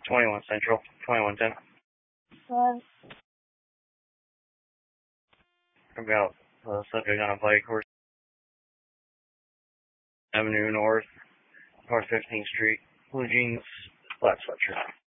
21 Central, 2110. What? About subject on a bike, Horse Avenue North, North 15th Street, blue jeans, black sweatshirt.